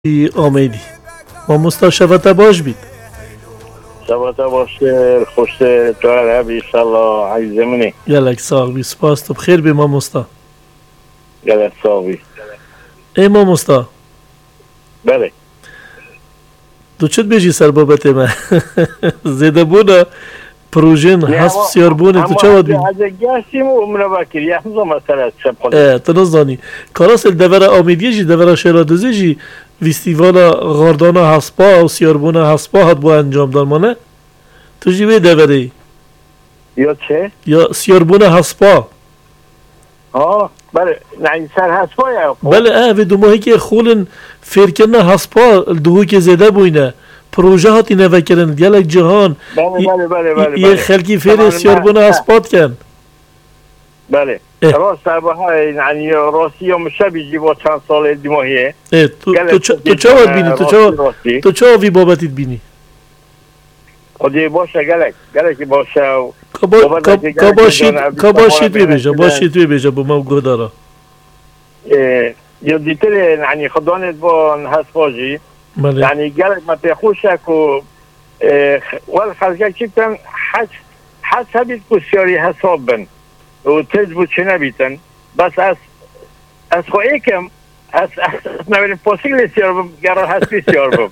آمیدی ما مستشفت باش بید شبت باش خوش تو عرب ایشالله عزیز منی گلک ساق بی سپاس تو بخیر بی ما مستا گلک ساقی ای ما مستا بله تو چت بیجی سر بابت ما زیده بوده پروژین حسب سیار بونه تو چه واد بین؟ از گشتیم و عمره بکر یه همزا مسئله چه پاده تو نزدانی کاراس دوره آمیدیه جی دوره شیرادوزی جی ویستیوالا غاردانا حسبا و سیار بونه حسبا هد با انجام دار مانه تو جی بی دوره ای یا چه؟ یا سیار بونه حسبا بله نه سر حسبا یا بله وی دو ماهی که خولن فیرکرنا حسبا دوهی که زیده بوینه پروژه هاتی نوکرن گلک جهان بله یه خلکی فیر سیار بونه حسبات کن بله راست ها یعنی راستی یا مشابه با چند سال دیماهیه تو چه واد بینی؟ تو چه وی بابتید بینی؟ خودی باشه گلک باشه که باشید توی بیجا با ما گودارا یا دیتر یعنی خدانت با حسباجی یعنی گلک ما پیخوشک و خلقه چی کن حسابید کسیاری حساب بن و تز بود چه نبیتن بس از خواهی کم از نبیریم پاسیل سیار بم گرار هستی سیار بم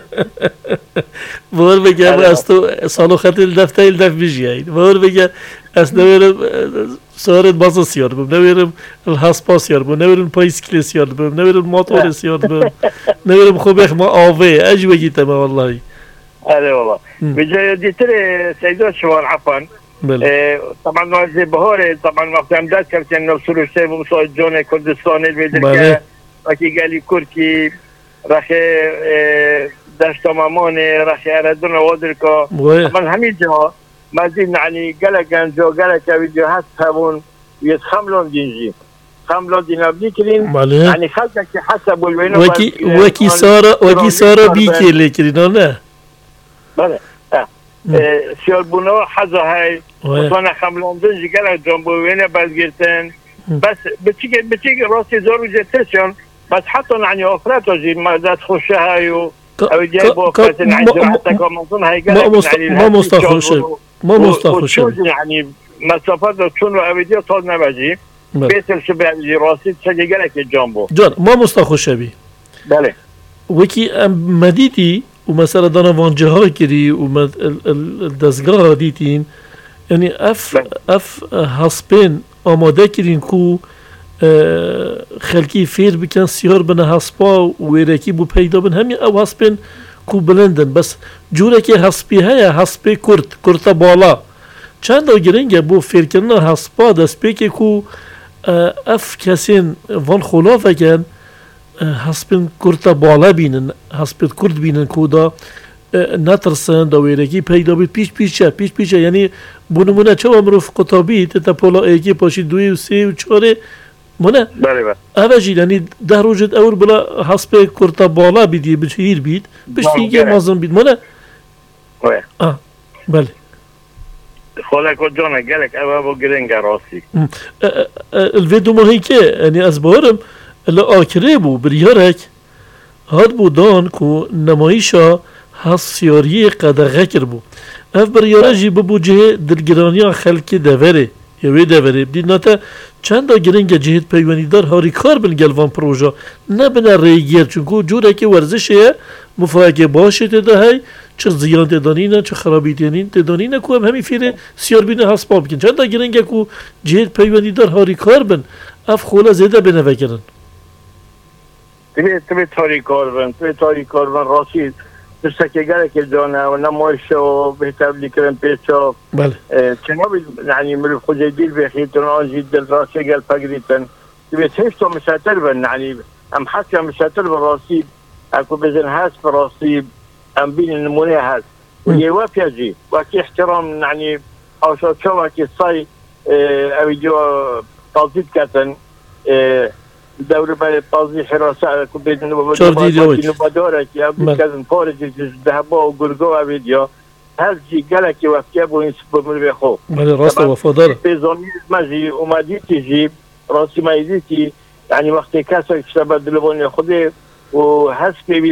بور بگم از تو سالو خط الدفته الدف بیجی بور بگم از نبیرم سوارت بازا سیار بم نبیرم الحسپا سیار بم نبیرم پایسکلی سیار بم نبیرم موتور سیار بم نبیرم خوبه ما آوه اج بگیتم والله والله بجای دیتر سیدات شوان عفان طبعا نوازي بهوري طبعا وقت امداد كانت انه سلوسي بمصايد جوني كردستاني الفيدركا وكي قال لي كركي راخي داشت ماموني راخي اردنا ودركا طبعا همي جا ما زين يعني قال كان جو قال فيديوهات هابون يتخملون دينجي خملون دينا بيكرين يعني خلقك حسب الوينو وكي سارة بيكي لكرين نه بله سیار بونا حضا های مطمئن خملاندن جگر جنبوینه بازگیرتن بس بچی راستی زارو جتشون بس حتی نعنی آفرات وجی مدد خوشه های و او جای با آفراتن عیدو حتی که منطن های ما مستخوشه یعنی مسافت رو چون رو اویدی تاز نبجی بیتر شبه راستی چگه گلک جنبو جان ما مستخوشه بی بله وکی مدیدی و مثلا دانا وانجه های کری و دستگاه دیتین یعنی اف حسبین آماده کرین کو خلکی فیر بکن سیار بنا حسبا و ویرکی بو پیدا بن همین او حسبین کو بلندن بس جوره که حسبی های حسبی کرتا بالا چند او گرنگه بو فیر کرنا حسبا دست پیکه کو اف کسین وان خلاف کن حسب کرتا بالا بینن حسب کرد بینن کودا نترسن دویرگی پیدا بید پیش یعنی بونمونه چه امروز قطابی تا پولا ایکی پاشی دوی و سی و چاره مونه بله اوجی یعنی ده روزت اول بلا حسب کرتا بالا بیدی بچهیر بید بشتیگه مازن بید مونه بله خالق و جانه گلک اوه با گرنگ راستی الویدو ماهی که یعنی از بارم آکره بو بریارک هاد بودان کو نمایشا حسیاری قدغه کر بو اف بریاره جی ببو جه دلگرانی خلک دوره یوی دوره بدید ناتا چند گرنگ جهت پیوانی دار هاری کار بن گلوان پروژه نبنه ریگیر چونکو جوره که ورزشه مفاقه باشه تدهی چه زیان تدانینه چه خرابی تدانینه کو هم همی فیره سیار بینه حسبا بکن چند گرنگ کو جهت پیوانی دار هاری کار بن اف خوله زیده بنوه کرن تبي تاری کار بن راستی تشتكي قالك الجونة ونموش وبهتاب لي كلام بيتشو بله كنوبي يعني من الخجيديل بيخيتون أنجي دل راسي قال فقريتن تبي تهشتو مساتر بن يعني أم حكا مساتر بالراسي أكو بزن هاس براسي أم بين النمونية هاس ويوافي يجي واكي احترام يعني أو شو واكي صاي أويديو تلطيط كاتن دوري بالي بازي حراسة كوبيد نبادورك يا بكذا فورج ذهبوا وقرقوا فيديو هالشي قالك وفكاب وينسبوا من بيخو بل راسته وفضل في زومي ماجي وما ديتي جيب راسي ما يديتي يعني وقت كاسك شباب دلبوني خدي وهسبي